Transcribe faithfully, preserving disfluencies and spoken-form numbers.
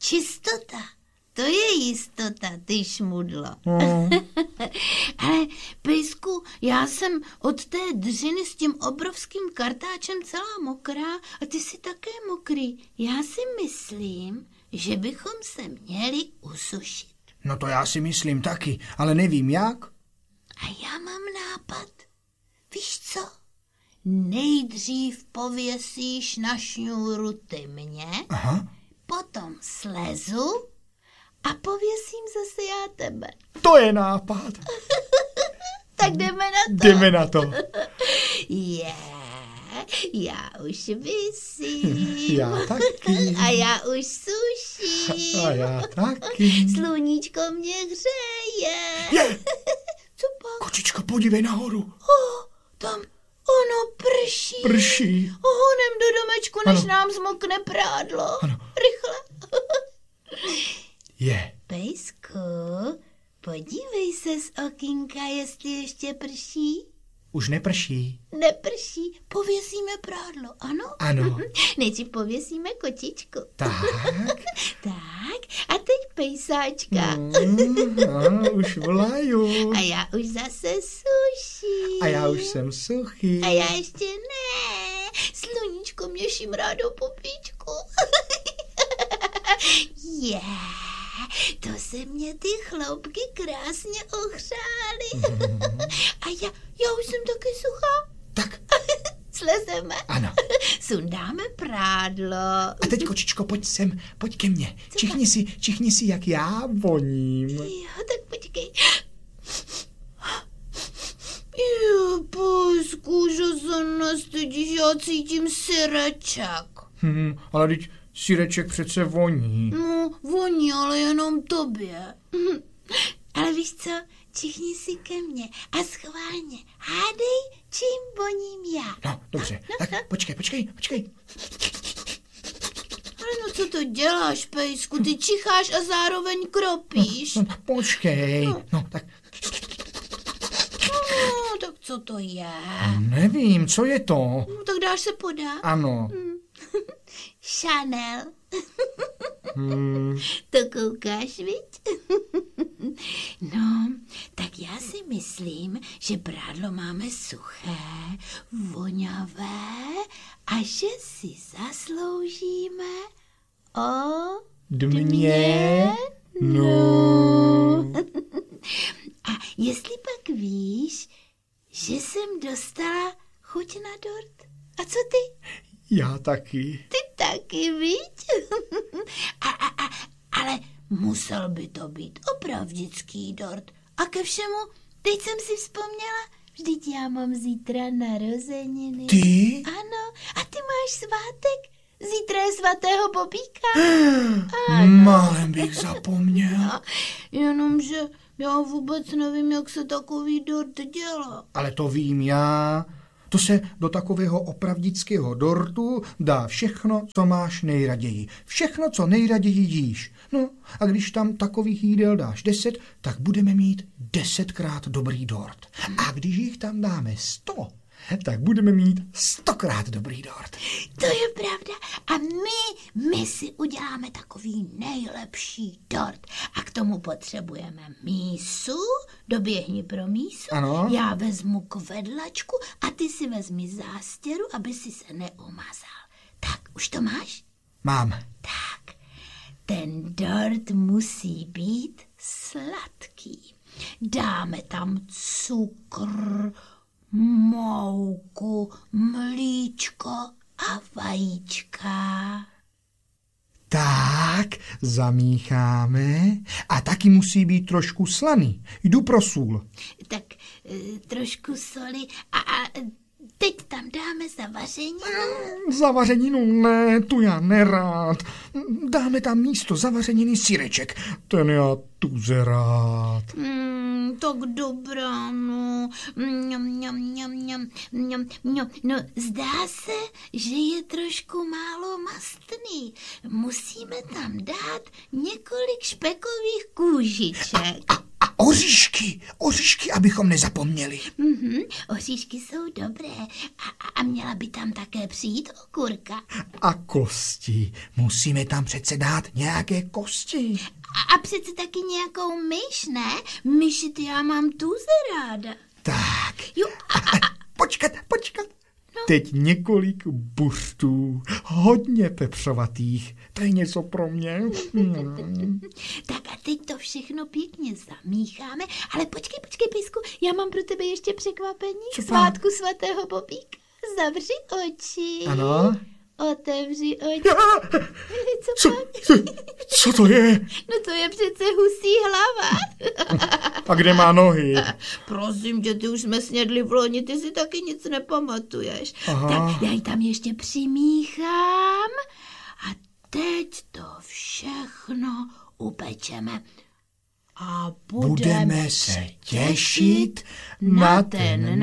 čistota. To je jistota, ty šmudlo. No. Ale, Pejsku, já jsem od té dřiny s tím obrovským kartáčem celá mokrá a ty jsi také mokrý. Já si myslím, že bychom se měli usušit. No to já si myslím taky, ale nevím jak. A já mám nápad. Víš co? Nejdřív pověsíš na šňůru ty mě, Aha. potom slezu a pověsím zase já tebe. To je nápad. Tak jdeme na to. Jdeme na to. Je, já už visím. Já taky. A já už suším. A já taky. Sluníčko mě hřeje. Je. Co pak? Kočičko, podívej nahoru. Oh, tam ono prší. Prší. Honem do domečku, než Ano. nám zmokne prádlo. Ano. Rychle. Je. Pejsku, podívej se z okýnka, jestli ještě prší. Už neprší. Neprší, pověsíme prádlo, ano? Ano. Nejdřív pověsíme kočičku. Tak. Tak, a teď pejsáčka. Mm, ano, už volaju. A já už zase suším. A já už jsem suchý. A já ještě ne. Sluníčko mě šimrá do popíčku. Je, yeah, to se mě ty chloupky krásně ohřály. A já, já už jsem taky suchá. Tak. Slezeme. Ano. Sundáme prádlo. A teď, kočičko, pojď sem, pojď ke mně. Čichni si, čichni si, jak já voním. Jo, tak počkej. Jo, Pejsku, že se nestydíš, já cítím syreček. Hm, ale teď syreček přece voní. No, voní, ale jenom tobě. Ale víš co, čichni si ke mně a schválně hádej, čím voním já. No, dobře, No, tak no. počkej, počkej, počkej. Ale no co to děláš, Pejsku, ty čicháš a zároveň kropíš. No, počkej, No. no, tak No, tak co to je? nevím, co je to. No, tak dáš se podát. Ano. Chanel. Hmm. To koukáš, viď? No, tak já si myslím, že prádlo máme suché, voňavé a že si zasloužíme o Dmě? No. A jestli pak víš, že jsem dostala chuť na dort? A co ty? Já taky. Ty taky, viď? a, a, a, ale musel by to být opravdický dort. A ke všemu, teď jsem si vzpomněla, vždyť já mám zítra narozeniny. Ty? Ano, a ty máš svátek? Zítra je svatého Bobíka. Málem bych zapomněl. No, jenomže já vůbec nevím, jak se takový dort dělá. Ale to vím já. To se do takového opravdického dortu dá všechno, co máš nejraději. Všechno, co nejraději jíš. No a když tam takových jídel dáš deset, tak budeme mít desetkrát dobrý dort. A když jich tam dáme sto, tak budeme mít stokrát dobrý dort. To je pravda. A my, my si uděláme takový nejlepší dort. A k tomu potřebujeme mísu, doběhni pro mísu. Ano. Já vezmu kvedlačku a ty si vezmi zástěru, aby si se neumazal. Tak, už to máš? Mám. Tak, ten dort musí být sladký. Dáme tam cukr, mouku, mlíčko a vajíčka. Tak, zamícháme. A taky musí být trošku slaný. Jdu pro sůl. Tak e, trošku soli a, a teď tam dáme zavařeninu. Zavařeninu ne, tu já nerád. Dáme tam místo zavařeniny syreček. Ten já tuze rád. Mm, tak dobrá, no. Mňam, mňam, mňam, mňam, mňam, mňam. No, zdá se, že je trošku málo mastný. Musíme tam dát několik špekových kůžiček. A, a A oříšky, oříšky, abychom nezapomněli. Mhm, oříšky jsou dobré. A, a měla by tam také přijít okurka. A kosti. Musíme tam přece dát nějaké kosti. A, a přece taky nějakou myš, ne? Myši, ty já mám tuze ráda. Tak. Jo, a, a, a. Počkat, počkat. No. Teď několik buřtů, hodně pepřovatých. To je něco pro mě. Hmm. Tak a teď to všechno pěkně zamícháme. Ale počkej, počkej, Pejsku, já mám pro tebe ještě překvapení. Co Svátku svatého Bobíka. Zavři oči. Ano. Otevři oči. Co, co, co, co to je? No to je přece husí hlava. A kde má nohy? Prosím tě, ty už jsme snědli v loni, ty si taky nic nepamatuješ. Aha. Tak já ji tam ještě přimíchám a teď to všechno upečeme. A budeme, budeme se těšit na ten